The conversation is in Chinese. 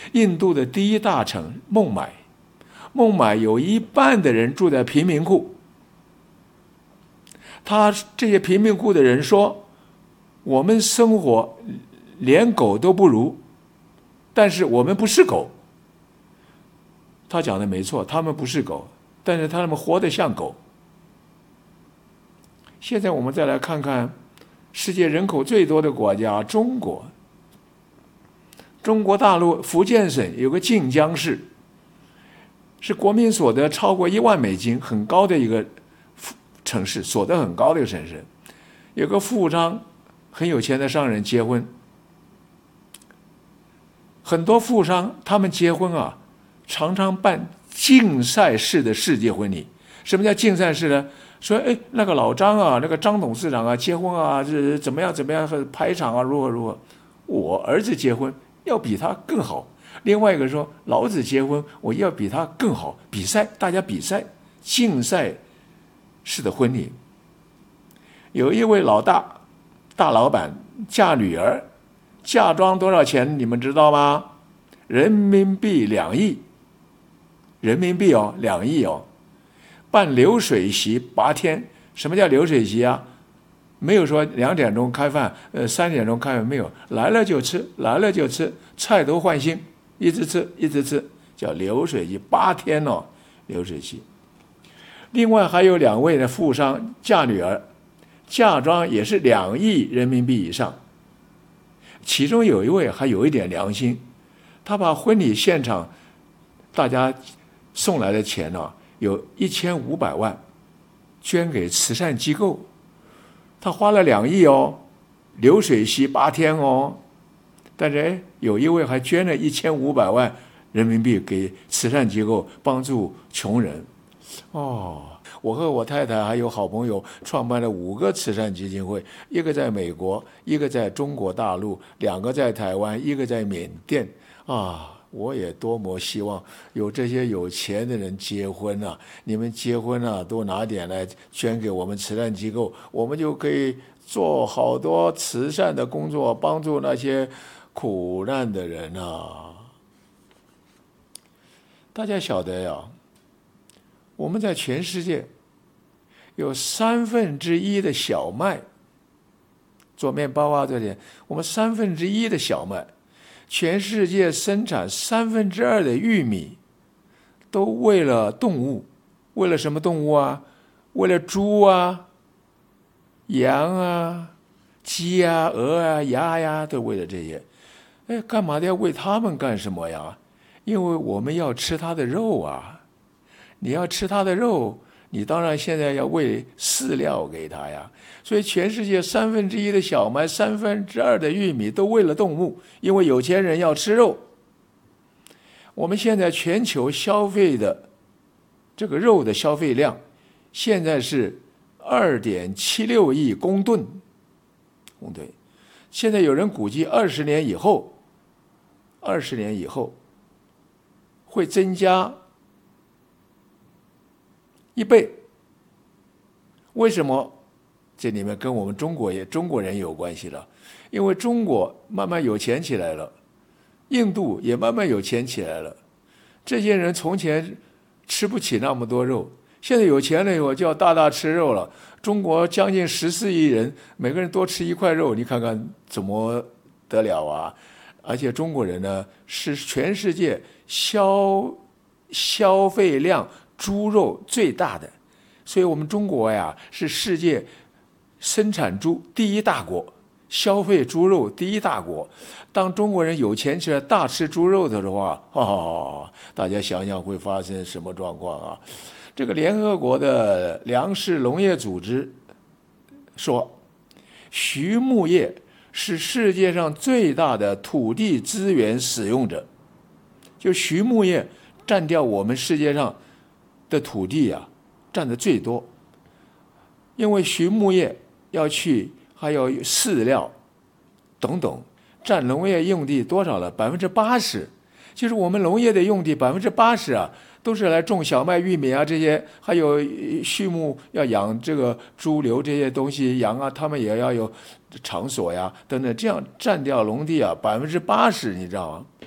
印度的第一大城孟买，孟买有一半的人住在贫民窟。这些贫民窟的人说，我们生活连狗都不如，但是我们不是狗。他讲的没错，他们不是狗，但是他们活得像狗。现在我们再来看看世界人口最多的国家中国。中国大陆福建省有个晋江市，是国民所得超过1万美金，很高的一个城市，所得很高的一个城市。有个富商很有钱的商人结婚，很多富商他们结婚啊，常常办竞赛式的世界婚礼。什么叫竞赛式呢？说那个老张啊，那个张董事长啊，结婚啊，这怎么样怎么样，排场啊，如何如何。我儿子结婚要比他更好。另外一个说，老子结婚我要比他更好，比赛，大家比赛，竞赛式的婚礼。有一位大老板嫁女儿，嫁妆多少钱你们知道吗？人民币2亿，人民币哦，2亿哦。办流水席8天。什么叫流水席啊？没有说2点钟开饭，3点钟开饭，没有，来了就吃，来了就吃，菜都换新，一直吃一直吃，叫流水席，8天哦，流水席。另外还有2位的富商嫁女儿，嫁妆也是2亿人民币以上。其中有一位还有一点良心，他把婚礼现场大家送来的钱呢，有1500万捐给慈善机构。他花了2亿哦，流水席8天哦，但是有一位还捐了1500万人民币给慈善机构，帮助穷人。我和我太太还有好朋友创办了5个慈善基金会，一个在美国，一个在中国大陆，2个在台湾，一个在缅甸。我也多么希望有这些有钱的人结婚啊！你们结婚啊，多拿点来捐给我们慈善机构，我们就可以做好多慈善的工作，帮助那些苦难的人啊！大家晓得呀，我们在全世界有1/3的小麦做面包啊，这些我们1/3的小麦。全世界生产2/3的玉米，都为了动物。为了什么动物啊？为了猪啊、羊啊、鸡啊、鹅啊、鸭呀，都为了这些。干嘛的要为他们干什么呀？因为我们要吃它的肉啊。你要吃它的肉，你当然现在要喂饲料给它呀。所以全世界1/3的小麦，2/3的玉米都为了动物，因为有钱人要吃肉。我们现在全球消费的这个肉的消费量，现在是2.76亿公吨。现在有人估计20年以后会增加1倍。为什么？这里面跟我们中国人有关系了。因为中国慢慢有钱起来了，印度也慢慢有钱起来了。这些人从前吃不起那么多肉，现在有钱了以后就要大大吃肉了。中国将近14亿人，每个人多吃1块肉，你看看怎么得了啊？而且中国人呢，是全世界消费量猪肉最大的，所以我们中国呀是世界生产猪第1大国，消费猪肉第1大国。当中国人有钱起来大吃猪肉的话，大家想想会发生什么状况啊？这个联合国的粮食农业组织说，畜牧业是世界上最大的土地资源使用者，就畜牧业占掉我们世界上的土地啊，占的最多。因为畜牧业还有饲料等等，占农业用地多少了？80%，就是我们农业的用地80%啊，都是来种小麦、玉米啊这些，还有畜牧要养这个猪牛这些东西，羊啊，他们也要有场所呀等等，这样占掉农地啊80%，你知道吗？